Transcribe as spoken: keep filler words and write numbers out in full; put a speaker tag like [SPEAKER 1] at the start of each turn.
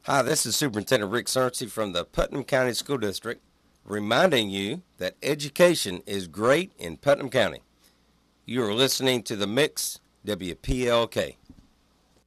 [SPEAKER 1] Hi, this is Superintendent Rick Cerncy from the Putnam County School District, reminding you that education is great in Putnam County. You are listening to the Mix W P L K.